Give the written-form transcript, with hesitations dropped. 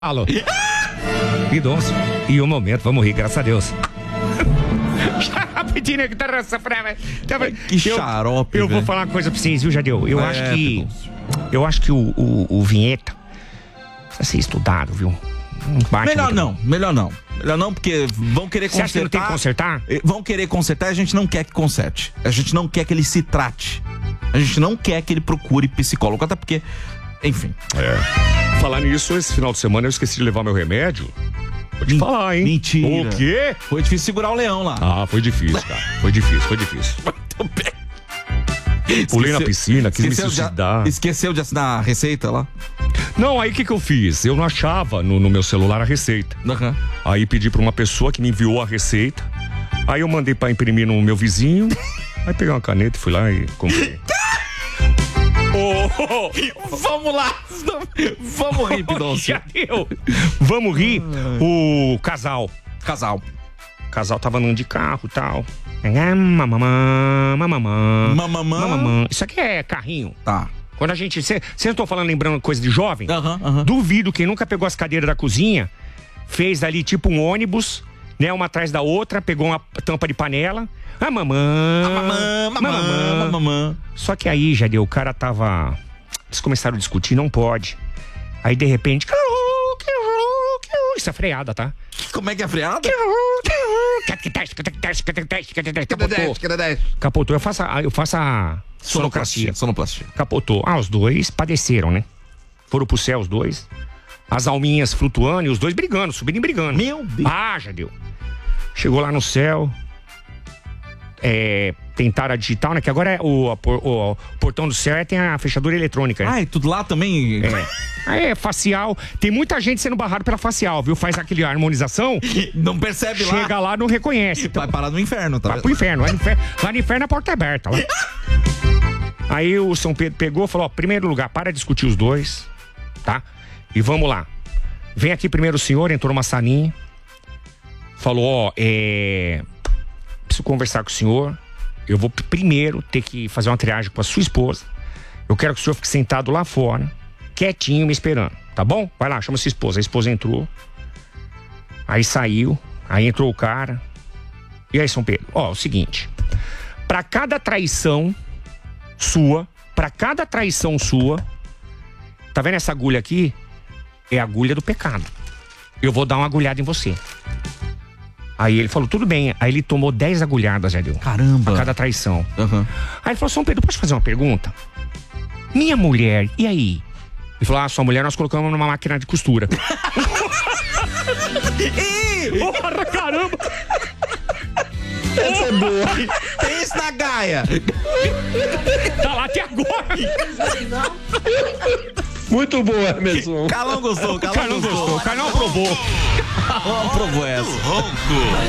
Alô. Idôncio. E um momento, vamos rir, graças a Deus. Rapidinho que tá essa frase. Que xarope. Eu vou falar uma coisa pra vocês, viu, Jadeu? Eu acho que o Vinheta precisa ser estudado, viu? Melhor não, porque vão querer consertar. Você acha que não tem que consertar? Vão querer consertar e a gente não quer que conserte. A gente não quer que ele se trate. A gente não quer que ele procure psicólogo, até porque, enfim. Falar nisso, esse final de semana eu esqueci de levar meu remédio. Vou te falar, hein? Mentira. O quê? Foi difícil segurar o leão lá. Ah, foi difícil, cara. Foi difícil. Pulei na piscina, quis me suicidar. Esqueceu de assinar a receita lá? Não, aí o que eu fiz? Eu não achava no meu celular a receita. Uhum. Aí pedi pra uma pessoa que me enviou a receita. Aí eu mandei pra imprimir no meu vizinho. Aí peguei uma caneta e fui lá e comprei. Vamos lá! Vamos rir, Pidoncio. Vamos rir. O casal tava andando de carro e tal. Mamamã. Isso aqui é carrinho. Tá. Quando a gente... Vocês não estão falando, lembrando coisa de jovem? Aham. Duvido quem nunca pegou as cadeiras da cozinha, fez ali tipo um ônibus, né? Uma atrás da outra, pegou uma tampa de panela. Mamamã. Só que aí, Jadeu, o cara tava... Eles começaram a discutir, não pode. Aí, de repente... Isso é freada, tá? Como é que é a freada? Capotou. Eu faço a sonoplastia. Capotou. Os dois padeceram, né? Foram pro céu os dois. As alminhas flutuando e os dois brigando, subindo e brigando. Meu Deus. Jadeu. Chegou lá no céu. Tentaram a digital, né? Que agora o portão do céu tem a fechadura eletrônica, né? E tudo lá também? Facial. Tem muita gente sendo barrado pela facial, viu? Faz aquele harmonização. Não percebe lá. Chega lá, não reconhece. Então, vai parar no inferno, tá? Vai pro inferno. Lá no inferno a porta é aberta. Lá. Aí o São Pedro pegou e falou, primeiro lugar, para de discutir os dois, tá? E vamos lá. Vem aqui primeiro o senhor, entrou numa salinha. Falou, preciso conversar com o senhor. Eu vou primeiro ter que fazer uma triagem com a sua esposa. Eu quero que o senhor fique sentado lá fora, quietinho, me esperando, tá bom? Vai lá, chama sua esposa. A esposa entrou. Aí saiu. Aí entrou o cara. E aí, São Pedro? O seguinte. Pra cada traição sua, tá vendo essa agulha aqui? É a agulha do pecado. Eu vou dar uma agulhada em você. Aí ele falou, tudo bem. Aí ele tomou 10 agulhadas, Jadeu. Caramba. A cada traição. Uhum. Aí ele falou, São Pedro, posso fazer uma pergunta? Minha mulher, e aí? Ele falou, sua mulher nós colocamos numa máquina de costura. Porra, caramba! Essa é boa. Pensa na Gaia. Tá lá até agora. Muito boa, Emerson. Calão gostou. O Carlão aprovou. Calão aprovou essa.